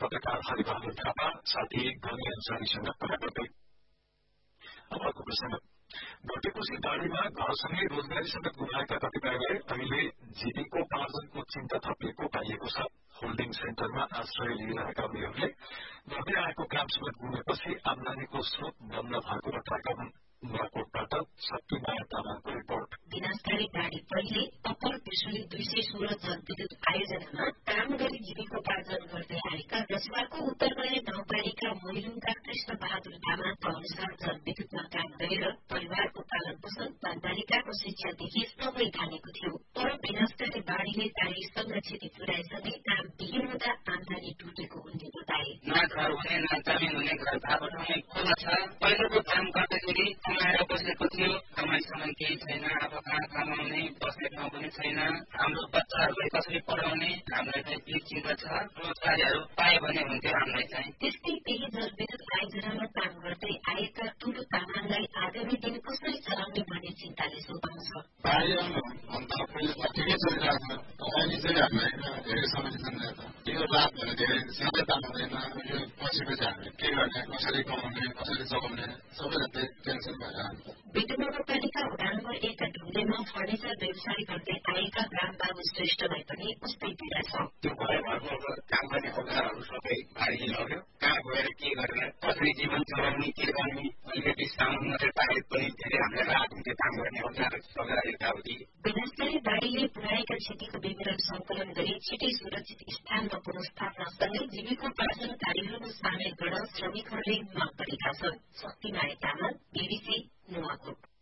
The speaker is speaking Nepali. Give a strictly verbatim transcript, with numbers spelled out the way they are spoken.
पत्रकार हरिबहादुर थापा साथी गनी अन्सारीसँग कुरा गर्दै। अबको प्रसंग भोटेकोशी बाढ़ीमा घरसँगै रोजगारीसँग गुमाएका कतिपयले अहिले जीविकोपार्जनको चिन्ता थपिएको पाइएको छ। होल्डिङ सेन्टरमा आश्रय लिइरहेका उनीहरूले गर्दै आएको कामसमेत गुमेपछि आमदानीको स्रोत बन्द भएको बताएका हुन्। नुवाकोटबाट शक्तिमाया तामाङको रिपोर्ट। विनाशकारी बाढ़ी पहिले अप्पर विश्वले दुई सय सोह्र जलविद्युत आयोजनामा काम गरी जीविकोपार्जन गर्दै आएका रसुवाको उत्तरगया गाउँपालिका मोइलुङका कृष्ण बहादुर तामाङका अनुसार जलविद्युतमा काम गरेर परिवारको पालन पोषण वा बालिकाको शिक्षादेखि सबै थालेको थियो। तर विनाशकारी बाढ़ीले कार्यस्थल र क्षति पुर्याएसँगै काम बिगिन हुँदा आमदानी टुटेको उनले बताए। न घर हुने न जमिन हुने घर थापा ठाउँमै खोला छ। पहिलोको काम गर्दाखेरि कमाएर बसेको थियो, कमाइ समय केही छैन। अब कहाँ कमाउने, बस्ने ठाउँ पनि छैन। हाम्रो बच्चाहरूलाई कसरी पढाउने हामीलाई चाहिँ के चिन्ता छ। रोजगारीहरू पाए भने हुन्थ्यो हामीलाई चाहिँ। त्यस्तै केही जलविद्युत आयोजनामा काम गर्दै आएका टुलु तामाङलाई आगामी दिन कसरी चलाउने भन्ने चिन्ताले सताउँछ। बाढी आउनुभन्दा पहिले त ठिकै चलिरहेको छ। अहिले चाहिँ हामीलाई धेरै समस्या छ। यो रात भने धेरै सधैँ तामाउँदैन। यो पछिको चाहिँ हामीले के गर्ने, कसरी कमाउने, कसरी चलाउने सबैलाई टेन्सन भइरहेको छ। बेटु नगरपालिका वडा नम्बर एक ढुङ्गेमा फर्निचर व्यवसाय गर्दै आएका रामबाबु श्रेष्ठलाई पनि उस्तै पीडा छ। त्यो घरको काम गर्ने औजारहरू सबै बाढीले लग्यो। कहाँ गएर के गरेर कसरी जीवन चलाउने, के गर्ने, अलिकति सामान मात्रै पाए पनि धेरै हामीलाई राहत हुन्थ्यो। काम गर्ने औजार सबै यताउति। विनाशकारी बाढीले पुर्याएका क्षतिको विवरण संकलन गरी छिटै सुरक्षित स्थानमा पुनर्स्थापनासँगै जीविकोपार्जन कार्यहरूमा सामेल गर्न श्रमिकहरूले माग गरेका छन्। शक्तिमाया तामाङ, बीबीसी नुवाकोट।